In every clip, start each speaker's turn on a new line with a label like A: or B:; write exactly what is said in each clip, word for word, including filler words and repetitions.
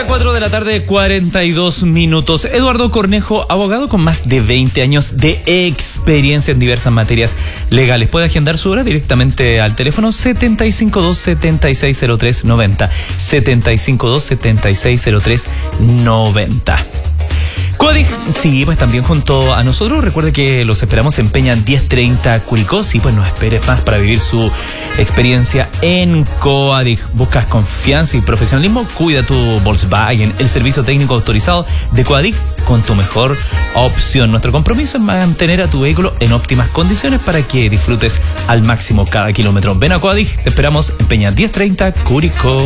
A: cuatro de la tarde, cuarenta y dos minutos. Eduardo Cornejo, abogado con más de veinte años de experiencia en diversas materias legales. Puede agendar su hora directamente al teléfono setenta y cinco dos, setenta y seis cero tres, noventa. setenta y cinco dos, setenta y seis cero tres, noventa. Coadig, sí, pues también junto a nosotros. Recuerde que los esperamos en Peña diez treinta Curicó. Sí, pues no esperes más para vivir su experiencia en Coadig. Buscas confianza y profesionalismo, cuida tu Volkswagen. El servicio técnico autorizado de Coadig con tu mejor opción. Nuestro compromiso es mantener a tu vehículo en óptimas condiciones para que disfrutes al máximo cada kilómetro. Ven a Coadig, te esperamos en Peña diez treinta Curicó.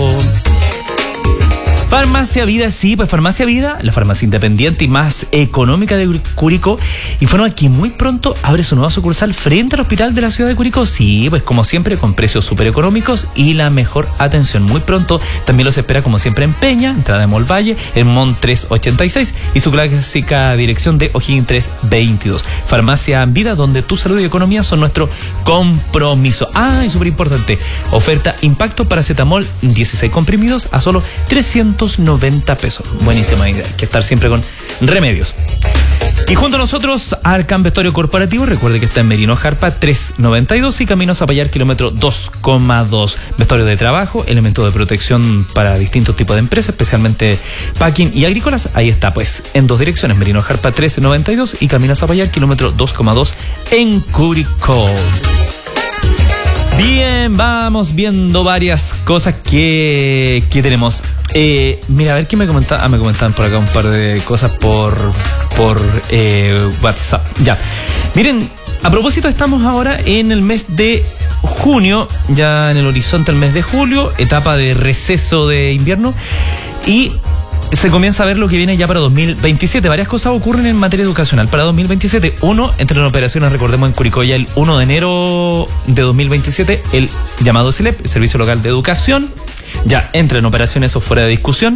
A: Farmacia Vida, sí, pues Farmacia Vida, la farmacia independiente y más económica de Curicó, informa que muy pronto abre su nueva sucursal frente al hospital de la ciudad de Curicó. Sí, pues como siempre con precios súper económicos y la mejor atención. Muy pronto también los espera como siempre en Peña, entrada de Mall Valle, en Mont trescientos ochenta y seis y su clásica dirección de O'Higgins trescientos veintidós. Farmacia Vida, donde tu salud y economía son nuestro compromiso. Ah, y súper importante, oferta Impacto Paracetamol dieciséis comprimidos a solo trescientos noventa pesos. Buenísima idea, hay que estar siempre con remedios. Y junto a nosotros, Arcan Vestuario Corporativo. Recuerde que está en Merino Jarpa trescientos noventa y dos y Camino a Zapallar, kilómetro dos coma dos. Vestuario de trabajo, elementos de protección para distintos tipos de empresas, especialmente packing y agrícolas. Ahí está, pues, en dos direcciones, Merino Jarpa trescientos noventa y dos y Camino a Zapallar, kilómetro dos coma dos en Curicó. Bien, vamos viendo varias cosas que, que tenemos. Eh, mira, a ver qué me comentaban. Ah, me comentaban por acá un par de cosas por, por eh, WhatsApp. Ya. Miren, a propósito, estamos ahora en el mes de junio, ya en el horizonte el mes de julio, etapa de receso de invierno. Y se comienza a ver lo que viene ya para dos mil veintisiete. Varias cosas ocurren en materia educacional para dos mil veintisiete. Uno, entran en operaciones, recordemos, en Curicó ya el primero de enero de dos mil veintisiete, el llamado S I L E P, el Servicio Local de Educación. Ya entra en operaciones, eso fuera de discusión.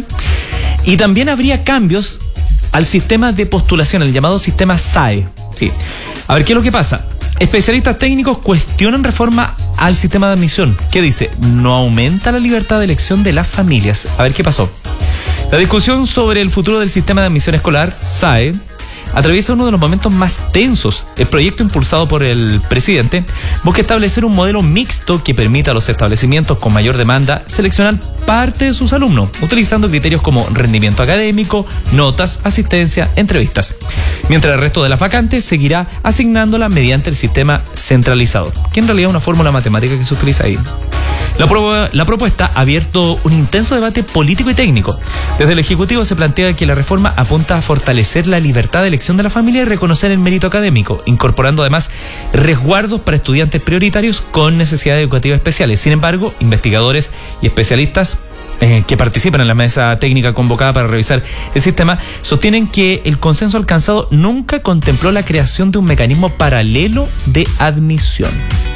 A: Y también habría cambios al sistema de postulación, el llamado sistema S A E. Sí. A ver, ¿qué es lo que pasa? Especialistas técnicos cuestionan reforma al sistema de admisión. ¿Qué dice? No aumenta la libertad de elección de las familias. A ver, ¿qué pasó? La discusión sobre el futuro del sistema de admisión escolar, S A E, atraviesa uno de los momentos más tensos. El proyecto impulsado por el presidente busca establecer un modelo mixto que permita a los establecimientos con mayor demanda seleccionar parte de sus alumnos, utilizando criterios como rendimiento académico, notas, asistencia, entrevistas. Mientras el resto de las vacantes seguirá asignándola mediante el sistema centralizado, que en realidad es una fórmula matemática que se utiliza ahí. La, pro, la propuesta ha abierto un intenso debate político y técnico. Desde el Ejecutivo se plantea que la reforma apunta a fortalecer la libertad de elección de la familia y reconocer el mérito académico, incorporando además resguardos para estudiantes prioritarios con necesidades educativas especiales. Sin embargo, investigadores y especialistas Eh, que participan en la mesa técnica convocada para revisar el sistema sostienen que el consenso alcanzado nunca contempló la creación de un mecanismo paralelo de admisión.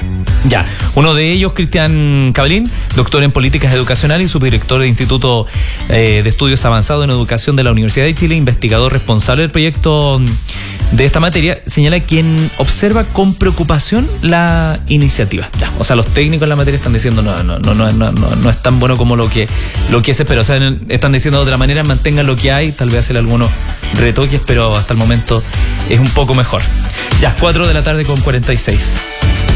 A: Ya, uno de ellos, Cristian Cabelín, doctor en políticas educacionales y subdirector del Instituto eh, de Estudios Avanzados en Educación de la Universidad de Chile, investigador responsable del proyecto de esta materia, señala quien observa con preocupación la iniciativa. Ya, o sea, los técnicos en la materia están diciendo no, no, no, no, no, no, no es tan bueno como lo que lo que se espera. O sea, están diciendo de otra manera, mantengan lo que hay, tal vez hacer algunos retoques, pero hasta el momento es un poco mejor. Ya, cuatro de la tarde con cuarenta y seis.